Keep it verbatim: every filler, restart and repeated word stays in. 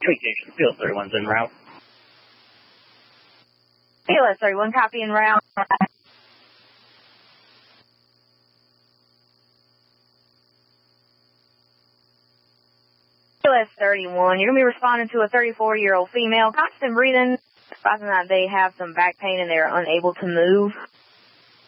Vacation, Field thirty-one's en route. P L S thirty-one, copy en route. P L S thirty-one, you're going to be responding to a thirty-four-year-old female, constant breathing, advising that they have some back pain and they're unable to move.